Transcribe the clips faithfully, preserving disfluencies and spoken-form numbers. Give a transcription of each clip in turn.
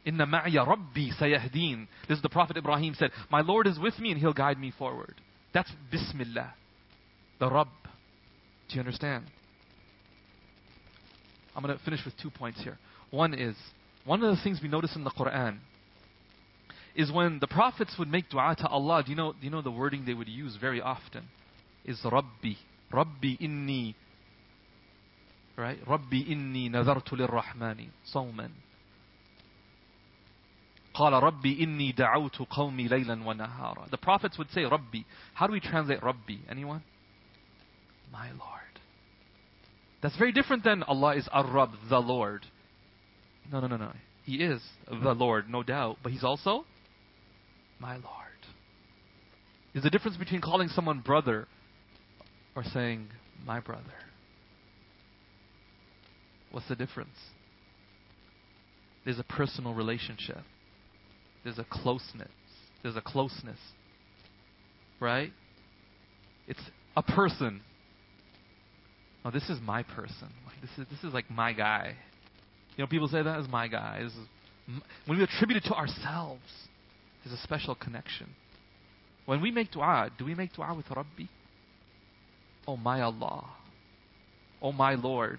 Inna ma'ya Rabbi sayahdeen. This is the Prophet Ibrahim said, my Lord is with me and He'll guide me forward. That's Bismillah. The Rabb. Do you understand? I'm going to finish with two points here. One is, one of the things we notice in the Quran is when the prophets would make dua to Allah, do you know, do you know the wording they would use very often? Is Rabbi. Rabbi inni. Right? Rabbi inni nazartu lirrahmani sawman. قال ربي إني دعوت قومي ليلا ونهارا. The prophets would say Rabbi. How do we translate Rabbi? Anyone? My Lord. That's very different than Allah is Ar-Rabb, the Lord. No, no, no, no. He is the Lord, no doubt. But He's also my Lord. There's a difference between calling someone brother or saying my brother. What's the difference? There's a personal relationship. There's a closeness. There's a closeness. Right? It's a person. Oh, this is my person. Like, this is this is like my guy. You know, people say that is my guy. This is m- when we attribute it to ourselves, there's a special connection. When we make dua, do we make dua with Rabbi? Oh my Allah. Oh my Lord.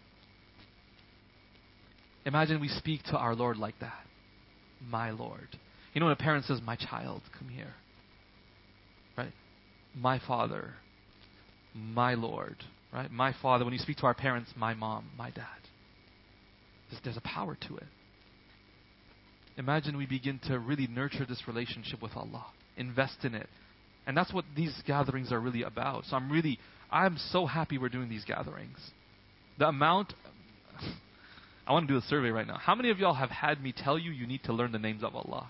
Imagine we speak to our Lord like that. My Lord. You know when a parent says, my child, come here. Right? My father. My Lord. Right? My father. When you speak to our parents, my mom, my dad. There's, there's a power to it. Imagine we begin to really nurture this relationship with Allah. Invest in it. And that's what these gatherings are really about. So I'm really, I'm so happy we're doing these gatherings. The amount... I want to do a survey right now. How many of y'all have had me tell you you need to learn the names of Allah?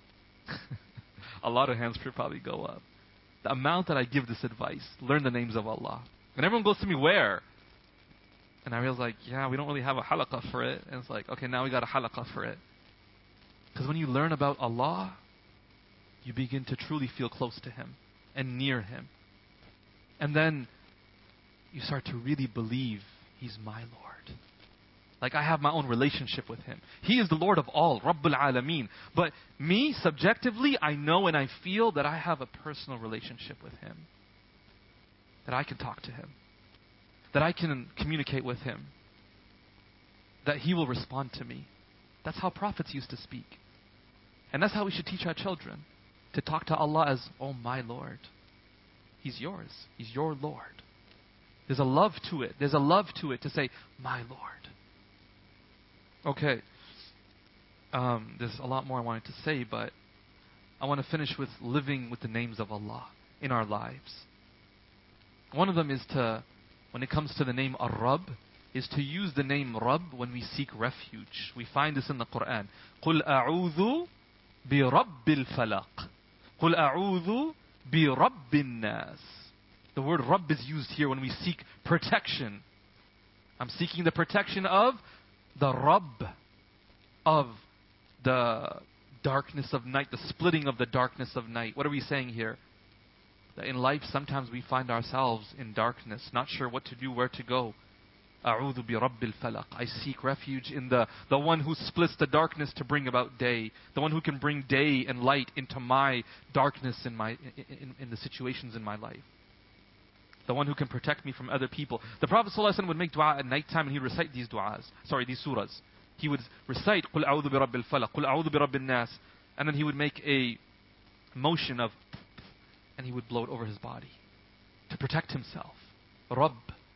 A lot of hands should probably go up. The amount that I give this advice, learn the names of Allah. And everyone goes to me, where? And I realize like, yeah, we don't really have a halaqah for it. And it's like, okay, now we got a halaqah for it. Because when you learn about Allah, you begin to truly feel close to Him and near Him. And then you start to really believe He's my Lord. Like I have my own relationship with Him. He is the Lord of all, Rabbul Alameen. But me, subjectively, I know and I feel that I have a personal relationship with Him. That I can talk to Him. That I can communicate with Him. That He will respond to me. That's how prophets used to speak. And that's how we should teach our children. To talk to Allah as, oh my Lord. He's yours. He's your Lord. There's a love to it. There's a love to it to say, my Lord. Okay, um, there's a lot more I wanted to say, but I want to finish with living with the names of Allah in our lives. One of them is to, when it comes to the name Ar-Rabb, is to use the name Rabb when we seek refuge. We find this in the Quran. قُلْ أَعُوذُ بِرَبِّ الْفَلَقِ قُلْ أَعُوذُ بِرَبِّ النَّاسِ. The word Rabb is used here when we seek protection. I'm seeking the protection of the Rabb, of the darkness of night, the splitting of the darkness of night. What are we saying here? That in life sometimes we find ourselves in darkness, not sure what to do, where to go. أعوذ برب الفلق. I seek refuge in the, the one who splits the darkness to bring about day. The one who can bring day and light into my darkness in, my, in, in the situations in my life. The one who can protect me from other people. The Prophet ﷺ would make dua at night time and he would recite these du'as. Sorry, these surahs. He would recite قُلْ أَعُوذُ بِرَبِّ الْفَلَقِ قُلْ أَعُوذُ بِرَبِّ النَّاسِ. And then he would make a motion of and he would blow it over his body to protect himself. Rabb.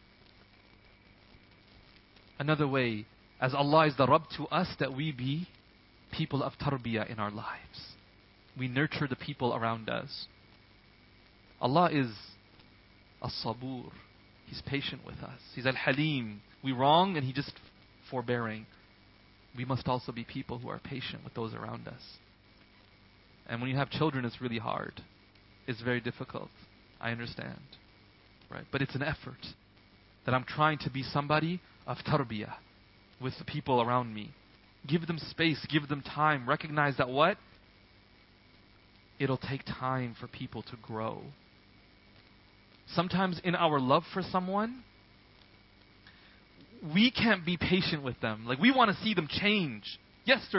Another way, as Allah is the Rabb to us, that we be people of tarbiyah in our lives. We nurture the people around us. Allah is As-Sabur. He's patient with us. He's Al-Halim. We wrong and He just forbearing. We must also be people who are patient with those around us. And when you have children, it's really hard. It's very difficult. I understand. Right? But it's an effort. That I'm trying to be somebody of tarbiyah with the people around me. Give them space. Give them time. Recognize that what? It'll take time for people to grow. Sometimes in our love for someone, we can't be patient with them. Like we want to see them change yesterday.